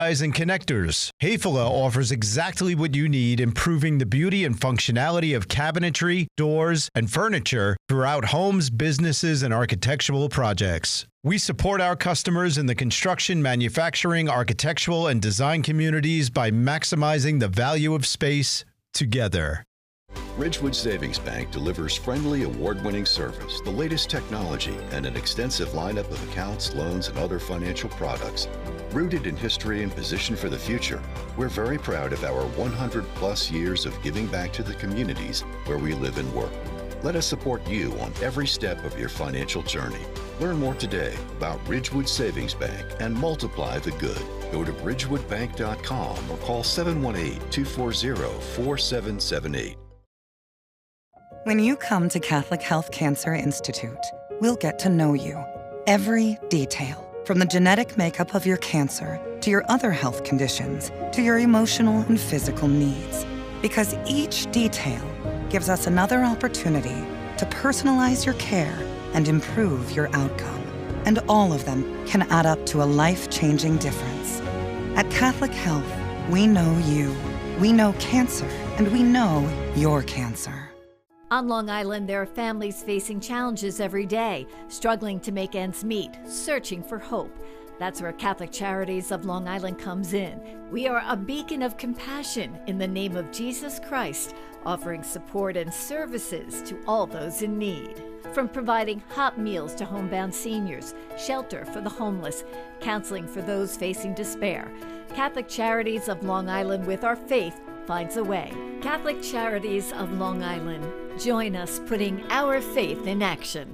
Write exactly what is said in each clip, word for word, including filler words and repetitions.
And connectors. Hayfela offers exactly what you need, improving the beauty and functionality of cabinetry, doors, and furniture throughout homes, businesses, and architectural projects. We support our customers in the construction, manufacturing, architectural, and design communities by maximizing the value of space together. Ridgewood Savings Bank delivers friendly, award-winning service, the latest technology, and an extensive lineup of accounts, loans, and other financial products. Rooted in history and positioned for the future, we're very proud of our one hundred plus years of giving back to the communities where we live and work. Let us support you on every step of your financial journey. Learn more today about Ridgewood Savings Bank and multiply the good. Go to ridgewood bank dot com or call seven one eight, two four zero, four seven seven eight. When you come to Catholic Health Cancer Institute, we'll get to know you. Every detail, from the genetic makeup of your cancer to your other health conditions to your emotional and physical needs. Because each detail gives us another opportunity to personalize your care and improve your outcome. And all of them can add up to a life-changing difference. At Catholic Health, we know you, we know cancer, and we know your cancer. On Long Island, there are families facing challenges every day, struggling to make ends meet, searching for hope. That's where Catholic Charities of Long Island comes in. We are a beacon of compassion in the name of Jesus Christ, offering support and services to all those in need. From providing hot meals to homebound seniors, shelter for the homeless, counseling for those facing despair, Catholic Charities of Long Island, with our faith, finds a way. Catholic Charities of Long Island. Join us putting our faith in action.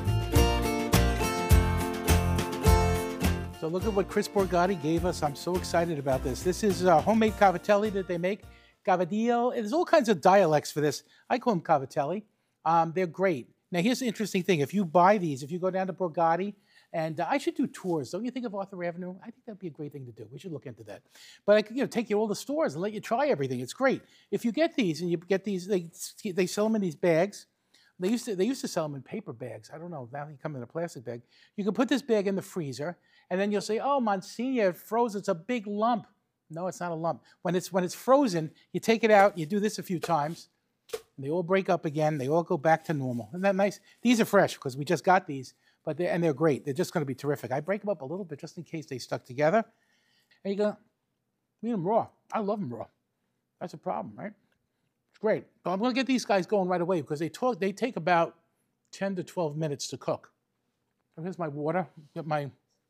So look at what Chris Borgatti gave us. I'm so excited about this. This is uh, homemade cavatelli that they make. Cavadillo. There's all kinds of dialects for this. I call them cavatelli. Um, they're great. Now here's the interesting thing. If you buy these, if you go down to Borgatti, and uh, I should do tours. Don't you think of Arthur Avenue? I think that'd be a great thing to do. We should look into that. But I could, you know, take you to all the stores and let you try everything. It's great. If you get these and you get these, they they sell them in these bags. They used to they used to sell them in paper bags. I don't know. Now they come in a plastic bag. You can put this bag in the freezer, and then you'll say, "Oh, Monsignor, it froze. It's a big lump." No, it's not a lump. When it's when it's frozen, you take it out. You do this a few times. And they all break up again. They all go back to normal. Isn't that nice? These are fresh because we just got these. But they're, and they're great. They're just going to be terrific. I break them up a little bit just in case they stuck together. And you go, eat them raw. I love them raw. That's a problem, right? It's great. But I'm going to get these guys going right away because they talk, they take about ten to twelve minutes to cook. So here's my water. Get my,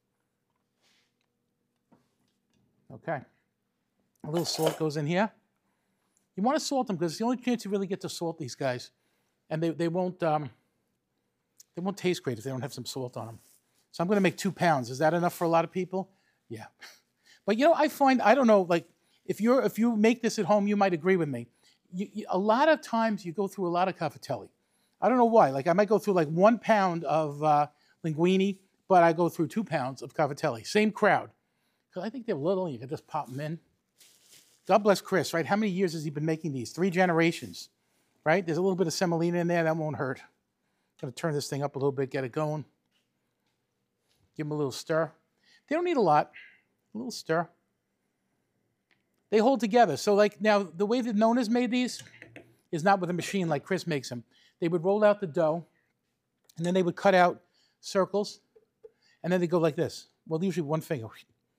okay. A little salt goes in here. You want to salt them because it's the only chance you really get to salt these guys. And they, they won't, um, They won't taste great if they don't have some salt on them. So I'm going to make two pounds. Is that enough for a lot of people? Yeah. But you know, I find, I don't know, like if you're if you make this at home, you might agree with me. You, you, a lot of times you go through a lot of cavatelli. I don't know why. Like I might go through like one pound of uh, linguine, but I go through two pounds of cavatelli. Same crowd. Because I think they're little and you can just pop them in. God bless Chris, right? How many years has he been making these? Three generations, right? There's a little bit of semolina in there. That won't hurt. Going to turn this thing up a little bit, get it going. Give them a little stir. They don't need a lot. A little stir. They hold together. So like now, the way that Nona's made these is not with a machine like Chris makes them. They would roll out the dough, and then they would cut out circles, and then they go like this. Well, usually one finger.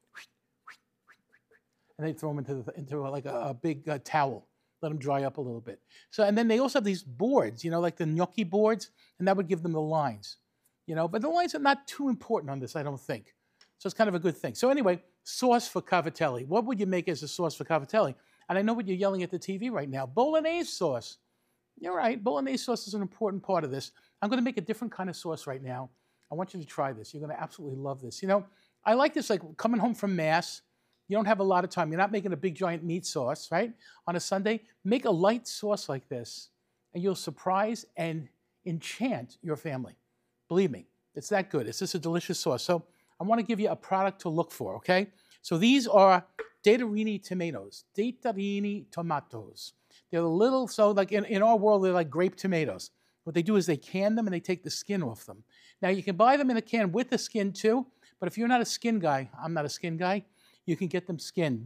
And they throw them into, the, into like a, a big uh, towel. Let them dry up a little bit. So, and then they also have these boards, you know, like the gnocchi boards, and that would give them the lines, you know. But the lines are not too important on this, I don't think. So it's kind of a good thing. So anyway, sauce for cavatelli. What would you make as a sauce for cavatelli? And I know what you're yelling at the T V right now. Bolognese sauce. You're right. Bolognese sauce is an important part of this. I'm going to make a different kind of sauce right now. I want you to try this. You're going to absolutely love this. You know, I like this like coming home from Mass. You don't have a lot of time. You're not making a big giant meat sauce, right? On a Sunday, make a light sauce like this, and you'll surprise and enchant your family. Believe me, it's that good. It's just a delicious sauce. So I want to give you a product to look for, okay? So these are Datarini tomatoes. Datarini tomatoes. They're little, so like in, in our world, they're like grape tomatoes. What they do is they can them and they take the skin off them. Now you can buy them in a can with the skin too, but if you're not a skin guy, I'm not a skin guy, you can get them skinned.